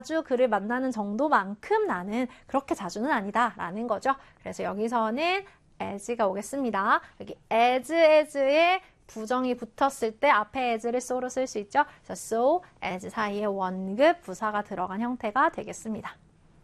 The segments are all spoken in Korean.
자주 그를 만나는 정도만큼 나는 그렇게 자주는 아니다 라는 거죠. 그래서 여기서는 as가 오겠습니다. 여기 as의 부정이 붙었을 때 앞에 as를 so로 쓸 수 있죠. 그래서 so, as 사이에 원급 부사가 들어간 형태가 되겠습니다.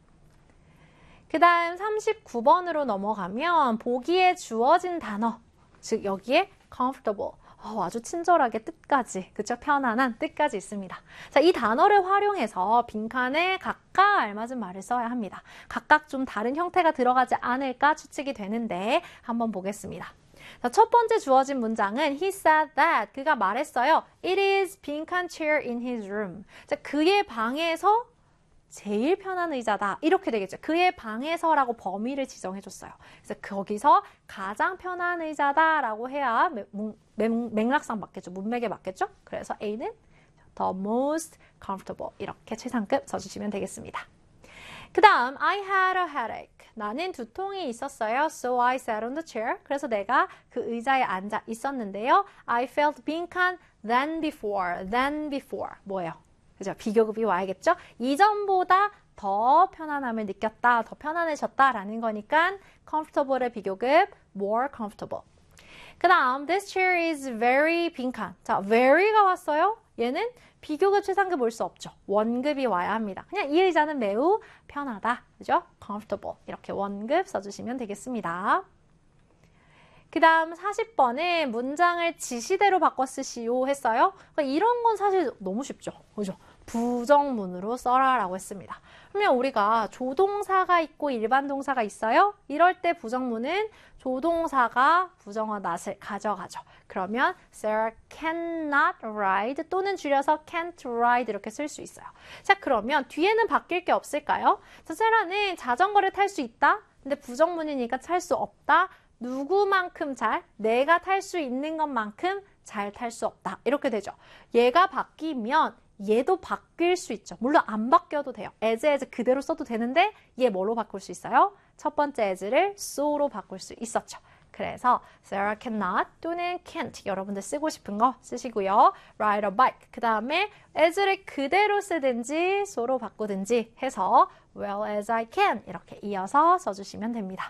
그 다음 39번으로 넘어가면 보기에 주어진 단어, 즉 여기에 comfortable, 아주 친절하게 뜻까지, 그쵸? 편안한 뜻까지 있습니다. 자, 이 단어를 활용해서 빈칸에 각각 알맞은 말을 써야 합니다. 각각 좀 다른 형태가 들어가지 않을까 추측이 되는데 한번 보겠습니다. 자, 첫 번째 주어진 문장은 He said that, 그가 말했어요. It is 빈칸 chair in his room. 자, 그의 방에서 제일 편한 의자다. 이렇게 되겠죠. 그의 방에서라고 범위를 지정해줬어요. 그래서 거기서 가장 편한 의자다라고 해야 맥락상 맞겠죠. 문맥에 맞겠죠. 그래서 A는 the most comfortable 이렇게 최상급 써주시면 되겠습니다. 그 다음 I had a headache. 나는 두통이 있었어요. So I sat on the chair. 그래서 내가 그 의자에 앉아 있었는데요. I felt 빈칸 than before. 뭐예요? 그죠? 비교급이 와야겠죠? 이전보다 더 편안함을 느꼈다, 더 편안해졌다라는 거니까 comfortable의 비교급 more comfortable. 그 다음 this chair is very 빈칸. 자, very가 왔어요. 얘는 비교급 최상급 올 수 없죠. 원급이 와야 합니다. 그냥 이 의자는 매우 편하다. 그죠? comfortable. 이렇게 원급 써주시면 되겠습니다. 그 다음 40번에 문장을 지시대로 바꿔 쓰시오 했어요. 그러니까 이런 건 사실 너무 쉽죠. 그죠? 부정문으로 써라라고 했습니다. 그러면 우리가 조동사가 있고 일반 동사가 있어요. 이럴 때 부정문은 조동사가 부정어 not을 가져가죠. 그러면 Sarah cannot ride 또는 줄여서 can't ride 이렇게 쓸 수 있어요. 자, 그러면 뒤에는 바뀔 게 없을까요? 자, 세라는 자전거를 탈 수 있다. 근데 부정문이니까 탈 수 없다. 누구만큼 잘? 내가 탈 수 있는 것만큼 잘 탈 수 없다. 이렇게 되죠. 얘가 바뀌면 얘도 바뀔 수 있죠. 물론 안 바뀌어도 돼요. as 그대로 써도 되는데 얘 뭐로 바꿀 수 있어요? 첫 번째 as를 so로 바꿀 수 있었죠. 그래서 Sarah cannot 또는 can't 여러분들 쓰고 싶은 거 쓰시고요. ride a bike 그 다음에 as를 그대로 쓰든지 so로 바꾸든지 해서 well as I can 이렇게 이어서 써주시면 됩니다.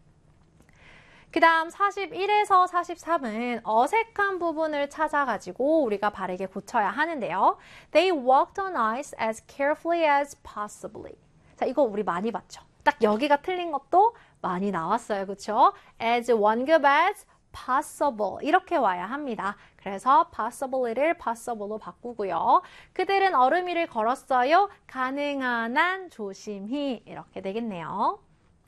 그 다음 41에서 43은 어색한 부분을 찾아가지고 우리가 바르게 고쳐야 하는데요. They walked on ice as carefully as possibly. 자, 이거 우리 많이 봤죠. 딱 여기가 틀린 것도 많이 나왔어요. 그렇죠? as 원급 as possible 이렇게 와야 합니다. 그래서 possibly를 possible로 바꾸고요. 그들은 얼음 위를 걸었어요. 가능한 한 조심히 이렇게 되겠네요.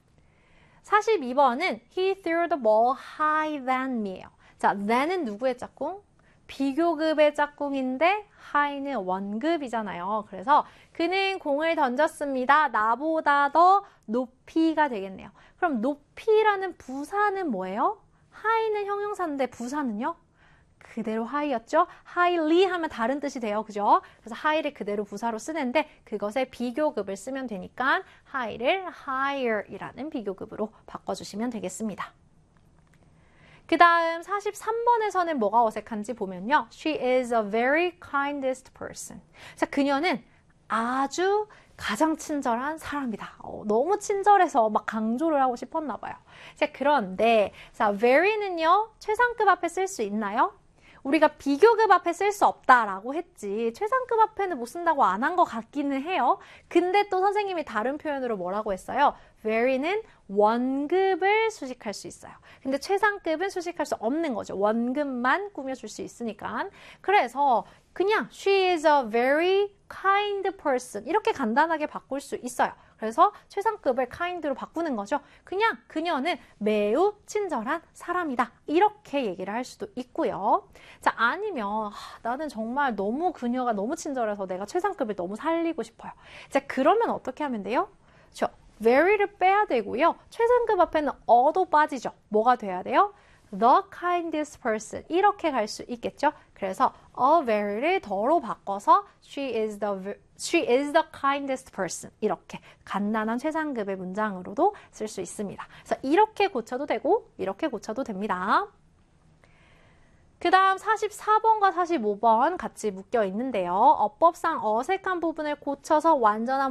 42번은 He threw the ball high than me예요. 자, than은 누구의 짝꿍? 비교급의 짝꿍인데 high는 원급이잖아요. 그래서 그는 공을 던졌습니다. 나보다 더 높이가 되겠네요. 그럼 높이라는 부사는 뭐예요? high는 형용사인데 부사는요? 그대로 high였죠? highly 하면 다른 뜻이 돼요. 그죠? 그래서 high를 그대로 부사로 쓰는데 그것의 비교급을 쓰면 되니까 high를 higher 이라는 비교급으로 바꿔주시면 되겠습니다. 그 다음 43번에서는 뭐가 어색한지 보면요. She is a very kindest person. 자, 그녀는 아주 가장 친절한 사람이다. 너무 친절해서 막 강조를 하고 싶었나 봐요. 자, 그런데 자, very는요. 최상급 앞에 쓸 수 있나요? 우리가 비교급 앞에 쓸 수 없다라고 했지 최상급 앞에는 못 쓴다고 안 한 것 같기는 해요. 근데 또 선생님이 다른 표현으로 뭐라고 했어요? very는 원급을 수식할 수 있어요. 근데 최상급은 수식할 수 없는 거죠. 원급만 꾸며줄 수 있으니까. 그래서 그냥 she is a very kind person 이렇게 간단하게 바꿀 수 있어요. 그래서 최상급을 kind로 바꾸는 거죠. 그냥 그녀는 매우 친절한 사람이다. 이렇게 얘기를 할 수도 있고요. 자, 아니면 나는 정말 너무 그녀가 너무 친절해서 내가 최상급을 너무 살리고 싶어요. 자, 그러면 어떻게 하면 돼요? very를 빼야 되고요. 최상급 앞에는 어도 빠지죠. 뭐가 돼야 돼요? the kindest person 이렇게 갈 수 있겠죠. 그래서 a very를 더로 바꿔서 she is the kindest person 이렇게 간단한 최상급의 문장으로도 쓸 수 있습니다. 그래서 이렇게 고쳐도 되고 이렇게 고쳐도 됩니다. 그 다음 44번과 45번 같이 묶여 있는데요. 어법상 어색한 부분을 고쳐서 완전한